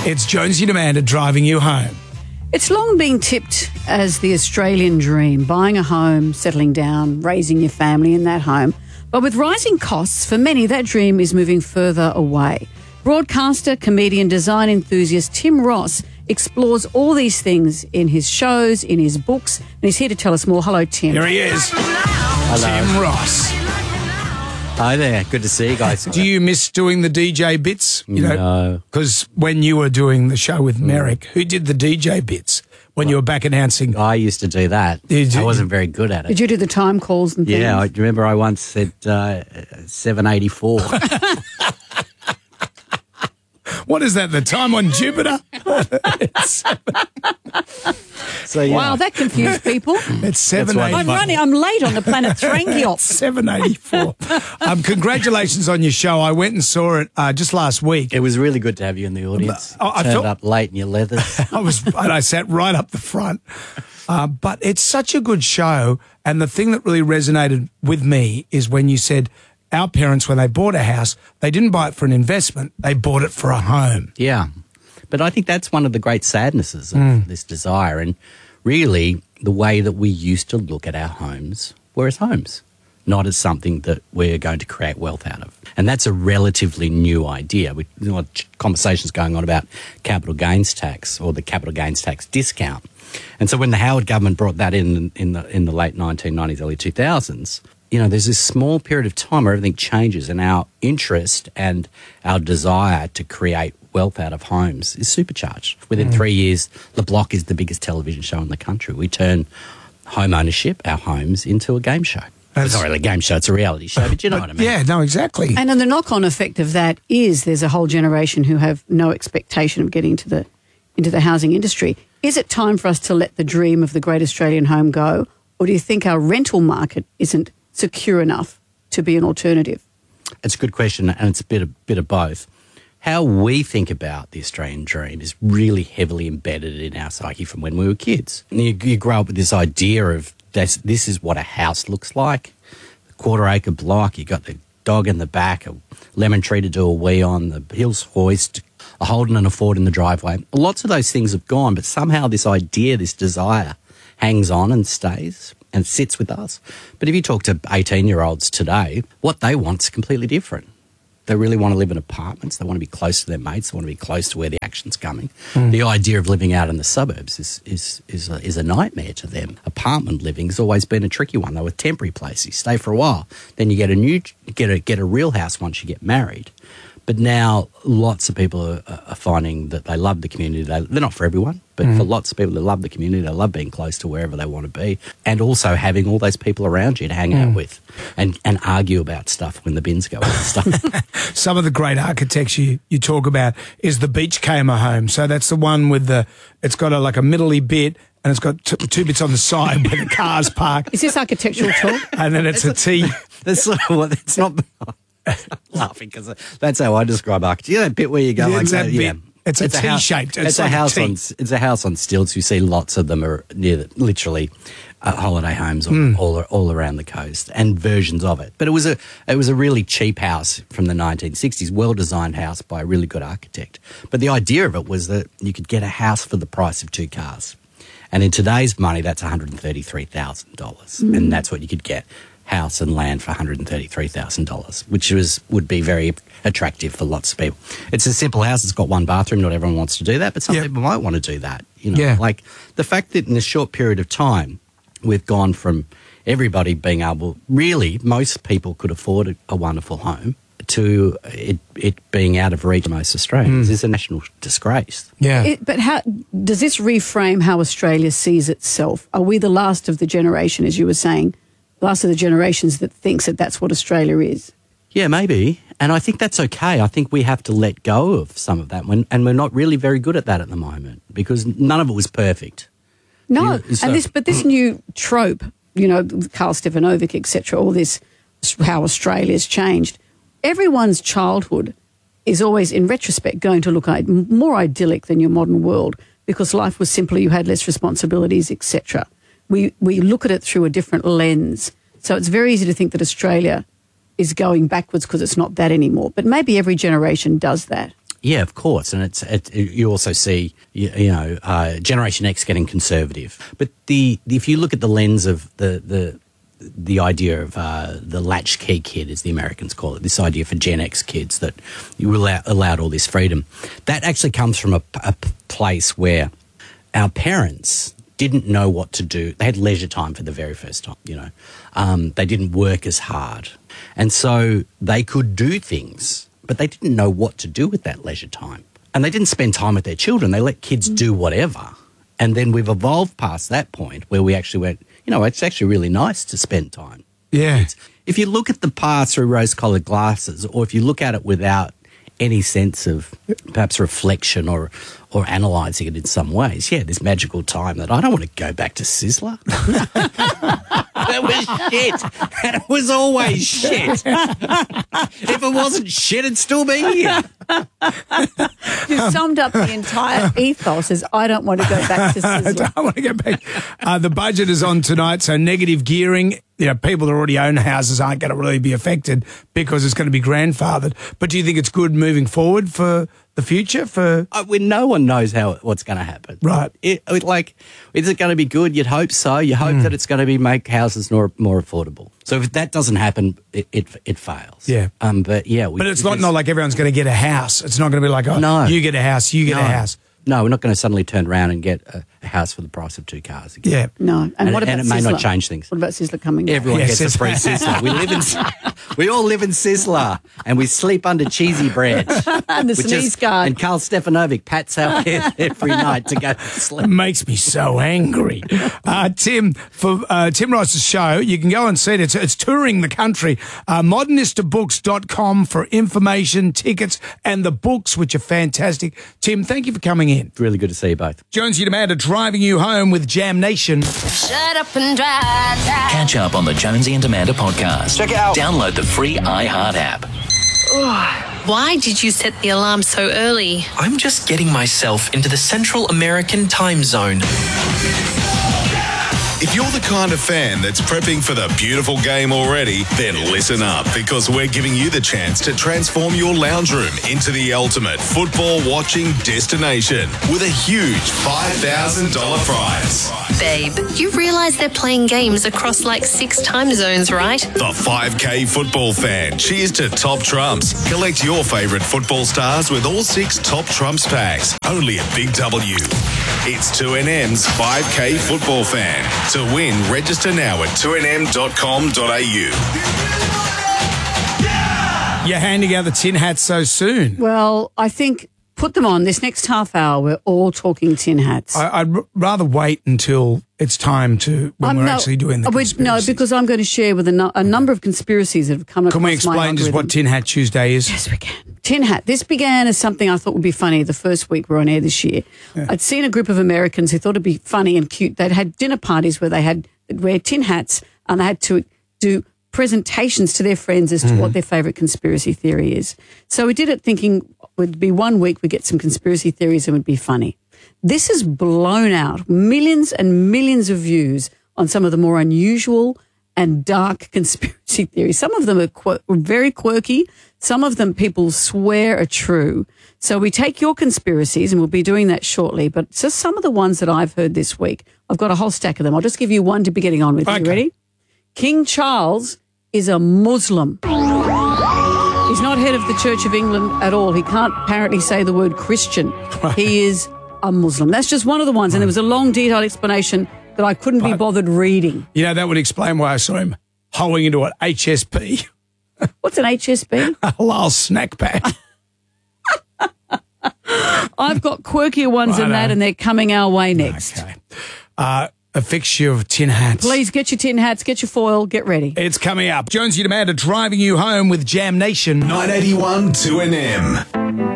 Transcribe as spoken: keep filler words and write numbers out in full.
It's Jonesy and Amanda driving you home. It's long been tipped as the Australian dream, buying a home, settling down, raising your family in that home. But with rising costs, for many, that dream is moving further away. Broadcaster, comedian, design enthusiast Tim Ross explores all these things in his shows, in his books, and he's here to tell us more. Hello, Tim. Here he is. Hello. Tim Ross. Hi there. Good to see you guys. Do you miss doing the D J bits? You know, No. because when you were doing the show with Merrick, who did the D J bits when you were back announcing? I used to do that. Did you? I wasn't very good at it. Did you do the time calls and things? Yeah, I remember I once said uh, seven eighty-four. What is that, the time on Jupiter? it's So yeah. Wow, that confused people. it's seven why- I'm eighty-four. running. I'm late on the planet Thrangiop. seven eighty-four. um, congratulations on your show. I went and saw it uh, just last week. It was really good to have you in the audience. I- I Turned felt- up late in your leathers. I was, and I sat right up the front. Uh, but it's such a good show. And the thing that really resonated with me is when you said our parents, when they bought a house, they didn't buy it for an investment. They bought it for a home. Yeah. But I think that's one of the great sadnesses of this desire. And really, the way that we used to look at our homes were as homes, not as something that we're going to create wealth out of. And that's a relatively new idea. We, you know, conversations going on about capital gains tax or the capital gains tax discount. And so when the Howard government brought that in in the, in the late nineteen nineties, early two thousands, you know, there's this small period of time where everything changes and our interest and our desire to create wealth out of homes is supercharged. Within mm. three years, The Block is the biggest television show in the country. We turn home ownership, our homes, into a game show. That's- It's not really a game show, it's a reality show, but you know But what I mean. Yeah, no, exactly. And then the knock-on effect of that is there's a whole generation who have no expectation of getting to the into the housing industry. Is it time for us to let the dream of the great Australian home go, or do you think our rental market isn't secure enough to be an alternative? It's a good question, and it's a bit of, bit of both. How we think about the Australian dream is really heavily embedded in our psyche from when we were kids. And you, you grow up with this idea of this, this is what a house looks like, a quarter acre block, you got the dog in the back, a lemon tree to do a wee on, the Hills hoist, a Holden and a Ford in the driveway. Lots of those things have gone, but somehow this idea, this desire hangs on and stays and sits with us. But if you talk to eighteen-year-olds today, what they want is completely different. They really want to live in apartments. They want to be close to their mates. They want to be close to where the action's coming. Mm. The idea of living out in the suburbs is is is a, is a nightmare to them. Apartment living has always been a tricky one. They were temporary places. You stay for a while, then you get a new get a get a real house once you get married. But now lots of people are, are finding that they love the community. They, they're not for everyone, but mm. for lots of people that love the community, they love being close to wherever they want to be, and also having all those people around you to hang mm. out with and, and argue about stuff when the bins go and stuff. Some of the great architecture you, you talk about is the Beachcomber home. So that's the one with the, it's got a, like a middly bit, and it's got t- two bits on the side where the cars park. Is this architectural talk? And then it's a T. That's sort of what, it's not... laughing because that's how I describe architecture. You know that bit where you go Yeah, like it's that that, bit. yeah. It's a It's a house- T-shaped. It's, It's a like a house T. on. It's a house on stilts. You see lots of them are near, the, literally, uh, holiday homes all, Mm. all all around the coast and versions of it. But it was a it was a really cheap house from the nineteen sixties, well designed house by a really good architect. But the idea of it was that you could get a house for the price of two cars, and in today's money, that's one hundred and thirty three thousand dollars, Mm. and that's what you could get. House and land for one hundred and thirty-three thousand dollars, which was would be very attractive for lots of people. It's a simple house. It's got one bathroom. Not everyone wants to do that, but some Yep. people might want to do that. You know, Yeah. like the fact that in a short period of time, we've gone from everybody being able, really, most people could afford a, a wonderful home, to it, it being out of reach of most Australians Mm. is a national disgrace. Yeah. It, but how does this reframe how Australia sees itself? Are we the last of the generation, as you were saying, last of the generations that thinks that that's what Australia is? Yeah, maybe. And I think that's okay. I think we have to let go of some of that. When, and we're not really very good at that at the moment because none of it was perfect. No, Yeah, so- and this, but this new trope, you know, Karl Stefanovic, et cetera, all this, how Australia's changed. Everyone's childhood is always, in retrospect, going to look more idyllic than your modern world because life was simpler, you had less responsibilities, et cetera. We we look at it through a different lens. So it's very easy to think that Australia is going backwards because it's not that anymore. But maybe every generation does that. Yeah, of course, and it's it, you also see you, you know uh, Generation X getting conservative, but the if you look at the lens of the the the idea of uh, the latchkey kid, as the Americans call it, this idea for Gen X kids that you were allow, allowed all this freedom, that actually comes from a, a place where our parents didn't know what to do. They had leisure time for the very first time, you know. Um, they didn't work as hard, and so they could do things, but they didn't know what to do with that leisure time. And they didn't spend time with their children. They let kids do whatever. And then we've evolved past that point where we actually went, you know, it's actually really nice to spend time. Yeah. It's, if you look at the past through rose-coloured glasses, or if you look at it without any sense of perhaps reflection or or analysing it in some ways, yeah, this magical time that I don't want to go back to Sizzler. That was shit. And it was always shit. If it wasn't shit, it'd still be here. You summed up the entire ethos as I don't want to go back to I Sizzler. don't want to go back. Uh, the budget is on tonight, so negative gearing. You know, people that already own houses aren't going to really be affected because it's going to be grandfathered. But do you think it's good moving forward for the future? For Uh, when no one knows how what's going to happen, Right. It, it, like, is it going to be good? You'd hope so. You hope Mm. that it's going to be make houses more more affordable. So if that doesn't happen, it it, it fails. Yeah. Um. But yeah. We, But it's not, because- not like everyone's going to get a house. It's not going to be like, oh, No. you get a house, you get no, a house. No, we're not going to suddenly turn around and get a, a house for the price of two cars again. Yeah. No. And, And what it- about and it may Sizzler? not change things. What about Sizzler coming back? Everyone Yeah, gets a free Sizzler. We live in, we all live in Sizzler, and we sleep under cheesy bread. And the Which sneeze is- guard. And Carl Stefanovic pats our head every night to go to sleep. It makes me so angry. Uh, Tim, for uh, Tim Rice's show, you can go and see it. It's, it's touring the country. Uh, modernista books dot com for information, tickets, and the books, which are fantastic. Tim, thank you for coming in. Really good to see you both. Jonesy and Amanda driving you home with Jam Nation. Shut up and drive. drive. Catch up on the Jonesy and Amanda podcast. Check it out. Download the free iHeart app. Why did you set the alarm so early? I'm just getting myself into the Central American time zone. If you're the kind of fan that's prepping for the beautiful game already, then listen up, because we're giving you the chance to transform your lounge room into the ultimate football watching destination with a huge five thousand dollars prize. Babe, you realise they're playing games across like six time zones, right? The five K football fan. Cheers to Top Trumps. Collect your favourite football stars with all six Top Trumps packs. Only at Big W. It's two N M's five K football fan. To win, register now at two N M dot com dot A U. You're handing out the tin hats so soon. Well, I think put them on. This next half hour, we're all talking tin hats. I, I'd r- rather wait until it's time to, when Um, we're no, actually doing the uh, we- No, conspiracies. because I'm going to share with a, nu- a number of conspiracies that have come across Can we my explain just what algorithm. Tin Hat Tuesday is? Yes, we can. Tin Hat. This began as something I thought would be funny the first week we were on air this year. I'd seen a group of Americans who thought it'd be funny and cute. They'd had dinner parties where they had they'd wear tin hats and they had to do presentations to their friends as to what their favourite conspiracy theory is. So we did it thinking it would be one week we'd get some conspiracy theories and it would be funny. This has blown out millions and millions of views on some of the more unusual and dark conspiracy theories. Some of them are qu- very quirky. Some of them people swear are true. So we take your conspiracies, and we'll be doing that shortly, but just some of the ones that I've heard this week. I've got a whole stack of them. I'll just give you one to be getting on with. Okay. You ready? King Charles is a Muslim. He's not head of the Church of England at all. He can't apparently say the word Christian. He is a Muslim. That's just one of the ones, and there was a long, detailed explanation that I couldn't be But- bothered reading. You know, that would explain why I saw him hoeing into an H S P, What's an H S B? a halal snack pack. I've got quirkier ones than Righto. that, and they're coming our way next. Okay. Uh, a fixture of tin hats. Please get your tin hats, get your foil, get ready. It's coming up. Jonesy and Amanda driving you home with Jam Nation. nine eighty-one two N M.